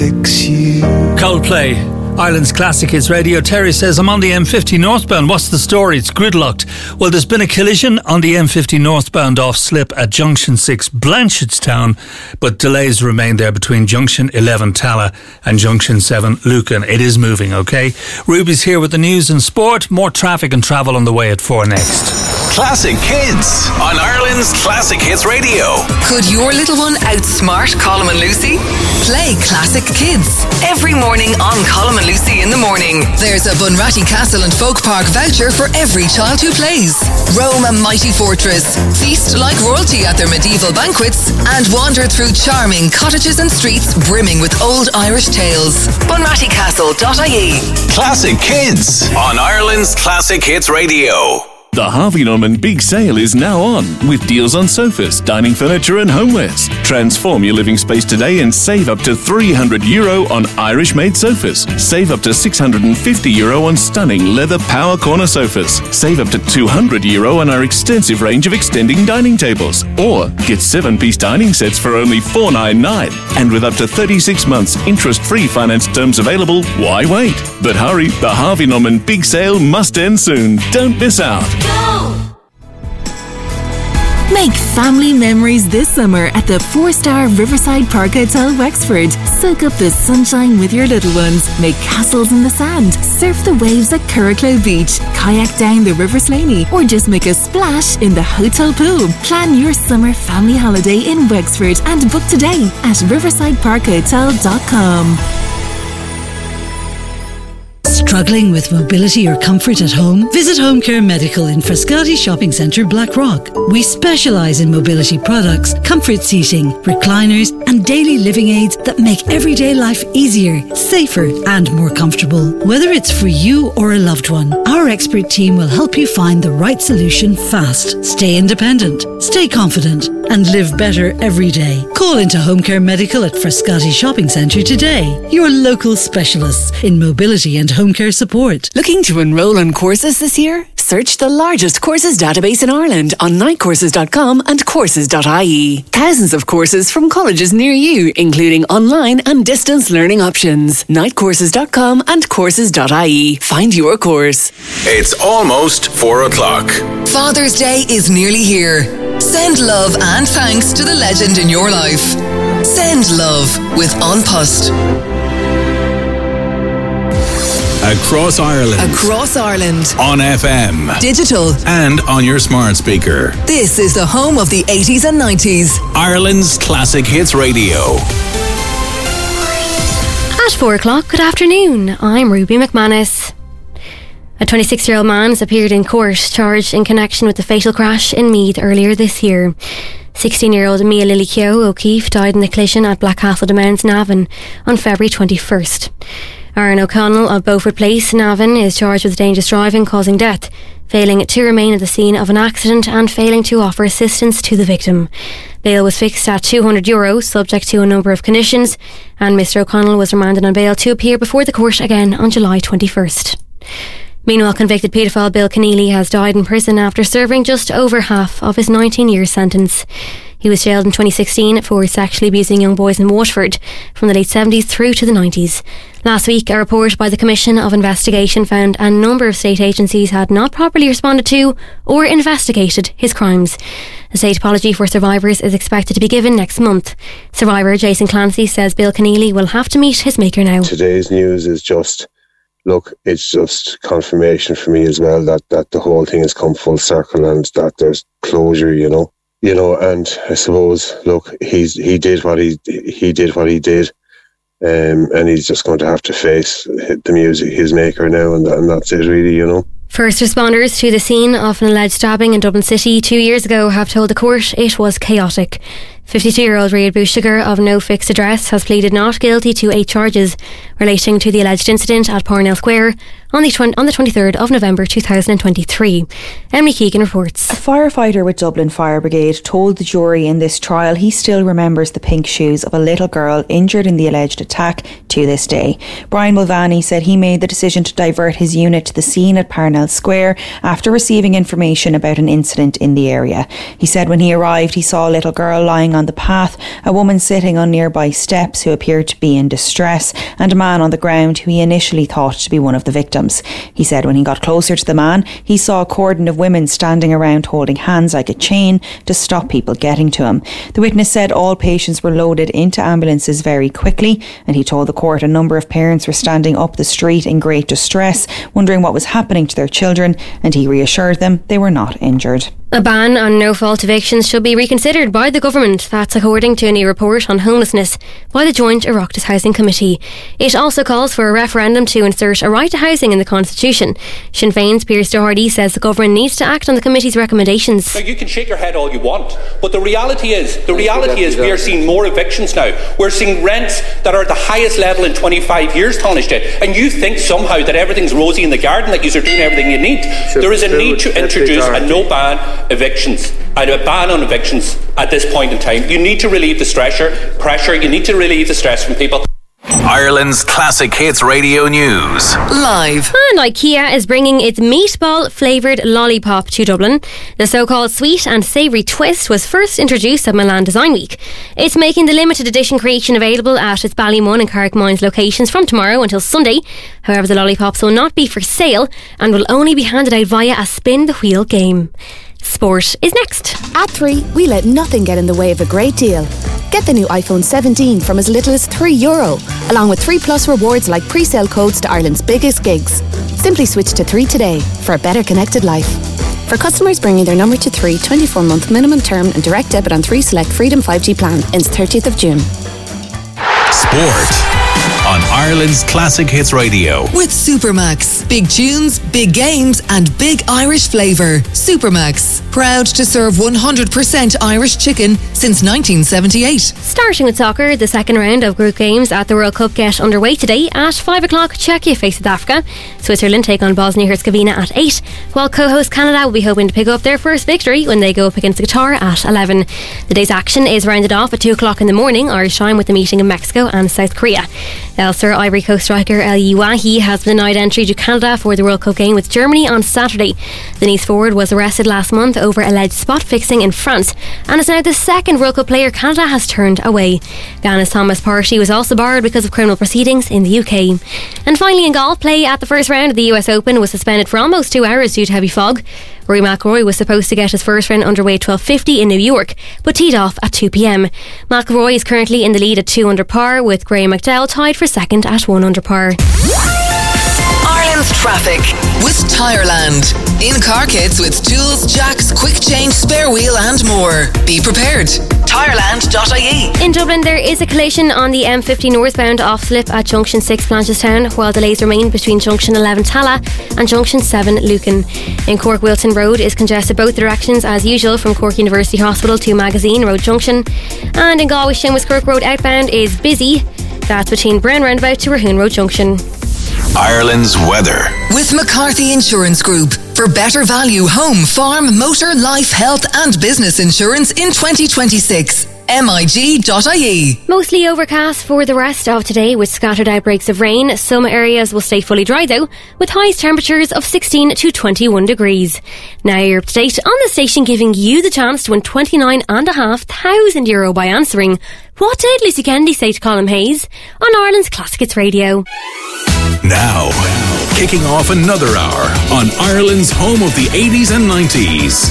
fix you. Coldplay, Ireland's Classic Hits Radio. Terry says, I'm on the M50 northbound. What's the story? It's gridlocked. Well, there's been a collision on the M50 northbound off slip at Junction 6 Blanchardstown, but delays remain there between Junction 11 Tala and Junction 7 Lucan. It is moving, okay? Ruby's here with the news and sport. More traffic and travel on the way at 4 next. Classic Kids on Ireland's Classic Hits Radio. Could your little one outsmart Colm and Lucy? Play Classic Kids every morning on Colm and Lucy in the morning. There's a Bunratty Castle and Folk Park voucher for every child who plays. Roam a mighty fortress, feast like royalty at their medieval banquets, and wander through charming cottages and streets brimming with old Irish tales. bunrattycastle.ie. Classic Kids on Ireland's Classic Hits Radio. The Harvey Norman Big Sale is now on, with deals on sofas, dining furniture and homewares. Transform your living space today and save up to €300 on Irish-made sofas. Save up to €650 on stunning leather power corner sofas. Save up to €200 on our extensive range of extending dining tables. Or get 7-piece dining sets for only $499. And with up to 36 months interest-free finance terms available, why wait? But hurry, the Harvey Norman Big Sale must end soon. Don't miss out. Make family memories this summer at the 4-star Riverside Park Hotel Wexford. Soak up the sunshine with your little ones. Make castles in the sand. Surf the waves at Curracloe Beach. Kayak down the River Slaney. Or just make a splash in the hotel pool. Plan your summer family holiday in Wexford and book today at riversideparkhotel.com. Struggling with mobility or comfort at home? Visit Home Care Medical in Frascati Shopping Centre, Blackrock. We specialise in mobility products, comfort seating, recliners and daily living aids that make everyday life easier, safer and more comfortable. Whether it's for you or a loved one, our expert team will help you find the right solution fast. Stay independent, stay confident and live better every day. Call into Home Care Medical at Frascati Shopping Centre today. Your local specialists in mobility and home care support. Looking to enrol on courses this year? Search the largest courses database in Ireland on nightcourses.com and courses.ie. Thousands of courses from colleges near you, including online and distance learning options. Nightcourses.com and courses.ie. Find your course. It's almost 4 o'clock. Father's Day is nearly here. Send love and thanks to the legend in your life. Send love with An Post. Across Ireland. Across Ireland. On FM. Digital. And on your smart speaker. This is the home of the 80s and 90s. Ireland's Classic Hits Radio. At 4 o'clock, good afternoon. I'm Ruby McManus. A 26-year-old man has appeared in court charged in connection with the fatal crash in Meath earlier this year. 16-year-old Mia Lily Keogh O'Keefe died in the collision at Blackcastle Demesne, Navan on February 21st. Aaron O'Connell of Beaufort Place, Navan, is charged with dangerous driving causing death, failing to remain at the scene of an accident and failing to offer assistance to the victim. Bail was fixed at €200, subject to a number of conditions, and Mr O'Connell was remanded on bail to appear before the court again on July 21st. Meanwhile, convicted paedophile Bill Keneally has died in prison after serving just over half of his 19-year sentence. He was jailed in 2016 for sexually abusing young boys in Waterford from the late 70s through to the 90s. Last week, a report by the Commission of Investigation found a number of state agencies had not properly responded to or investigated his crimes. A state apology for survivors is expected to be given next month. Survivor Jason Clancy says Bill Keneally will have to meet his maker now. Today's news is just, look, it's just confirmation for me as well that the whole thing has come full circle and that there's closure, you know, and I suppose, look, he did what he did, and he's just going to have to face the music, his maker now, and that's it really, you know. First responders to the scene of an alleged stabbing in Dublin City 2 years ago have told the court it was chaotic. 52-year-old Riad Bouchiger of no fixed address has pleaded not guilty to 8 charges relating to the alleged incident at Parnell Square on the 23rd of November 2023. Emily Keegan reports. A firefighter with Dublin Fire Brigade told the jury in this trial he still remembers the pink shoes of a little girl injured in the alleged attack to this day. Brian Mulvaney said he made the decision to divert his unit to the scene at Parnell Square after receiving information about an incident in the area. He said when he arrived he saw a little girl lying on the path, a woman sitting on nearby steps who appeared to be in distress, and a man on the ground who he initially thought to be one of the victims. He said when he got closer to the man, he saw a cordon of women standing around holding hands like a chain to stop people getting to him. The witness said all patients were loaded into ambulances very quickly, and he told the court a number of parents were standing up the street in great distress, wondering what was happening to their children, and he reassured them they were not injured. A ban on no-fault evictions should be reconsidered by the government. That's according to a new report on homelessness by the Joint Oireachtas Housing Committee. It also calls for a referendum to insert a right to housing in the Constitution. Sinn Féin's Pearse Doherty says the government needs to act on the committee's recommendations. Now, you can shake your head all you want, but the reality is we are seeing more evictions now. We're seeing rents that are at the highest level in 25 years, Taoiseach, and you think somehow that everything's rosy in the garden, that you're doing everything you need. There is a need to introduce a no-ban evictions and a ban on evictions at this point in time. You need to relieve the pressure. You need to relieve the stress from people. Ireland's Classic Hits Radio News. Live. And IKEA is bringing its meatball flavoured lollipop to Dublin. The so-called sweet and savoury twist was first introduced at Milan Design Week. It's making the limited edition creation available at its Ballymun and Carrickmines locations from tomorrow until Sunday. However, the lollipops will not be for sale and will only be handed out via a spin the wheel game. Sport is next. At 3, we let nothing get in the way of a great deal. Get the new iPhone 17 from as little as €3, along with 3+ rewards like pre-sale codes to Ireland's biggest gigs. Simply switch to 3 today for a better connected life. For customers bringing their number to 3, 24-month minimum term and direct debit on 3 select Freedom 5G plan ends 30th of June. Sport on Ireland's Classic Hits Radio. With Supermax. Big tunes, big games and big Irish flavour. Supermax. Proud to serve 100% Irish chicken since 1978. Starting with soccer, the second round of group games at the World Cup get underway today. At 5 o'clock, Czechia face South Africa. Switzerland take on Bosnia-Herzegovina at 8, while co-host Canada will be hoping to pick up their first victory when they go up against Qatar at 11. The day's action is rounded off at 2 o'clock in the morning, Irish time, with the meeting of Mexico and South Korea. Elsewhere, Ivory Coast striker El Youahi has been denied entry to Canada for the World Cup game with Germany on Saturday. The Nice forward was arrested last month over alleged spot fixing in France and is now the second World Cup player Canada has turned away. Ghana's Thomas Partey was also barred because of criminal proceedings in the UK. And finally in golf, play at the first round of the US Open was suspended for almost 2 hours due to heavy fog. Rory McIlroy was supposed to get his first round underway at 12:50 in New York, but teed off at 2 p.m. McIlroy is currently in the lead at 2 under par, with Graham McDowell tied for second at 1 under par. Ireland's traffic with Tireland. In-car kits with tools, jacks, quick change, spare wheel and more. Be prepared. Tireland.ie. In Dublin, there is a collision on the M50 northbound off-slip at Junction 6 Blanchardstown, while delays remain between Junction 11 Tala and Junction 7 Lucan. In Cork, Wilton Road is congested both directions as usual from Cork University Hospital to Magazine Road Junction. And in Galway, Shinwas Kirk Road outbound is busy. That's between Brown Roundabout to Rahoon Road Junction. Ireland's weather. With McCarthy Insurance Group. For better value home, farm, motor, life, health and business insurance in 2026. MIG.ie. Mostly overcast for the rest of today with scattered outbreaks of rain. Some areas will stay fully dry though, with highest temperatures of 16 to 21 degrees. Now you're up to date on the station, giving you the chance to win €29,500 by answering what did Lucy Kennedy say to Colin Hayes on Ireland's Classic Hits Radio. Now, kicking off another hour on Ireland's home of the 80s and 90s.